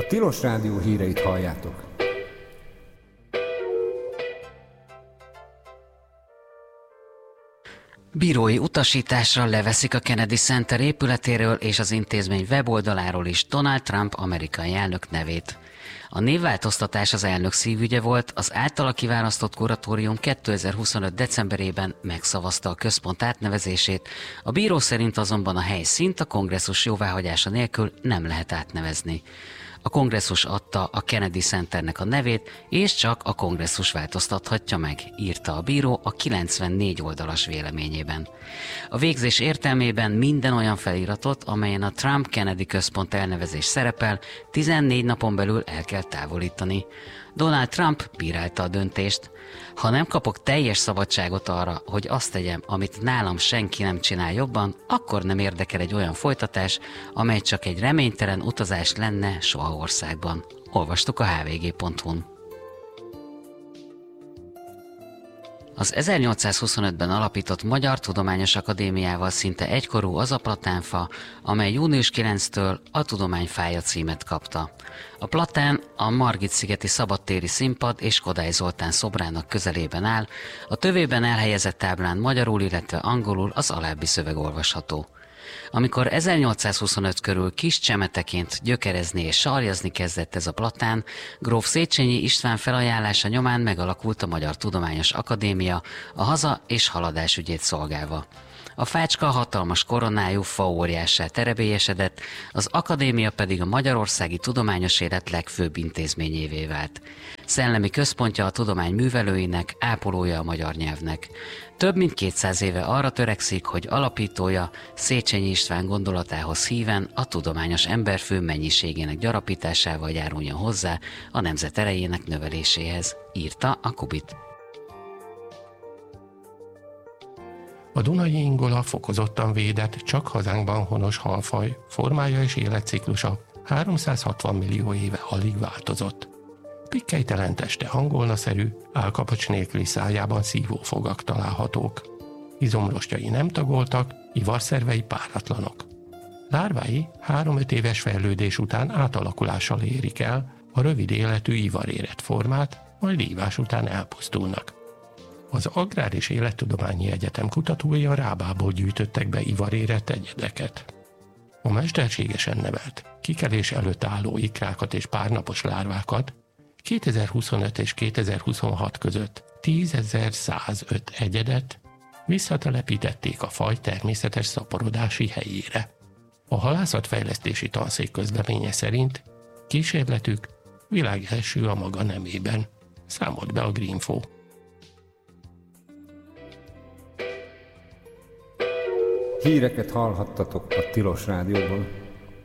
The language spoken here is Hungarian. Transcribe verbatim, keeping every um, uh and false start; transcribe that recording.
A Tilos Rádió híreit halljátok. Bírói utasításra leveszik a Kennedy Center épületéről és az intézmény weboldaláról is Donald Trump amerikai elnök nevét. A névváltoztatás az elnök szívügye volt, az általa kiválasztott kuratórium kétezer-huszonöt decemberében megszavazta a központ átnevezését, a bíró szerint azonban a helyszínt a kongresszus jóváhagyása nélkül nem lehet átnevezni. A kongresszus adta a Kennedy Centernek a nevét, és csak a kongresszus változtathatja meg, írta a bíró a kilencvennégy oldalas véleményében. A végzés értelmében minden olyan feliratot, amelyen a Trump-Kennedy központ elnevezés szerepel, tizennégy napon belül el kell távolítani. Donald Trump bírálta a döntést. Ha nem kapok teljes szabadságot arra, hogy azt tegyem, amit nálam senki nem csinál jobban, akkor nem érdekel egy olyan folytatás, amely csak egy reménytelen utazás lenne soha országban. Olvastuk a há vé gé pont hu-n. Az ezernyolcszázhuszonötben alapított Magyar Tudományos Akadémiával szinte egykorú az a platánfa, amely június kilencedikétől a Tudományfája címet kapta. A platán a Margit-szigeti szabadtéri színpad és Kodály Zoltán szobrának közelében áll, a tövében elhelyezett táblán magyarul, illetve angolul az alábbi szöveg olvasható. Amikor ezernyolcszázhuszonöt körül kis csemeteként gyökerezni és sarjazni kezdett ez a platán, gróf Széchenyi István felajánlása nyomán megalakult a Magyar Tudományos Akadémia, a haza- és haladás ügyét szolgálva. A fácska hatalmas koronájú faóriássá terebélyesedett, az akadémia pedig a magyarországi tudományos élet legfőbb intézményévé vált. Szellemi központja a tudomány művelőinek, ápolója a magyar nyelvnek. Több mint kétszáz éve arra törekszik, hogy alapítója Széchenyi István gondolatához híven a tudományos emberfő mennyiségének gyarapításával járuljon hozzá a nemzet erejének növeléséhez, írta a Kubit. A dunai ingola fokozottan védett, csak hazánkban honos halfaj, formája és életciklusa háromszázhatvan millió éve alig változott. Pikkelytelen teste angolnaszerű, állkapocs nélküli szájában szívófogak találhatók. Izomrostjai nem tagoltak, ivarszervei páratlanok. Lárvái három-öt éves fejlődés után átalakulással érik el a rövid életű ivarérett formát, majd ívás után elpusztulnak. Az Agrár- és Élettudományi Egyetem kutatói a rábából gyűjtöttek be ivarérett egyedeket. A mesterségesen nevelt, kikelés előtt álló ikrákat és párnapos lárvákat kétezer-huszonöt és kétezer-huszonhat között tízezer-százöt egyedet visszatelepítették a faj természetes szaporodási helyére. A halászatfejlesztési tanszék közleménye szerint kísérletük világ első a maga nemében, számolt be a Greenfo. Híreket hallhattatok a Tilos Rádióban.